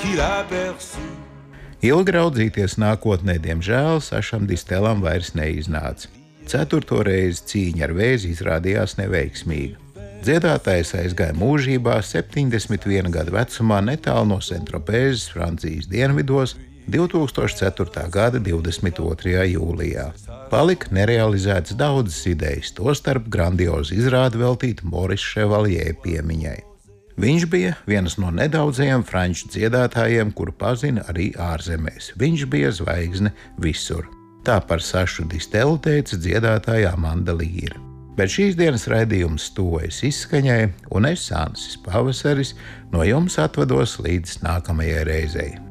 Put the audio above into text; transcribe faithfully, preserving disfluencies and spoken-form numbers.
qu'il aperçut. Ilgi raudzīties nākotnē, diemžēl, Sašam Distelam vairs neiznāca. Ceturto reizi cīņa ar vēzi izrādījās neveiksmīga. Dziedātājs aizgāja mūžībā septiņdesmit viena gada vecumā netālu no Sentropēzes, Francijas dienvidos, divtūkstoš ceturtā gada divdesmit otrajā jūlijā. Palika nerealizētas daudzas idejas, tostarp grandiozu izrādi veltīta Morisa Ševaljē piemiņai. Viņš bija viens no nedaudzajiem franču dziedātājiem, kuru pazina arī ārzemēs. Viņš bija zvaigzne visur. Tā par Sašu Distelu teica dziedātāja Amanda Līra. Bet šīs dienas raidījums tuvojas izskaņai, un es, Ansis Pavasaris, no jums atvados līdz nākamajai reizei.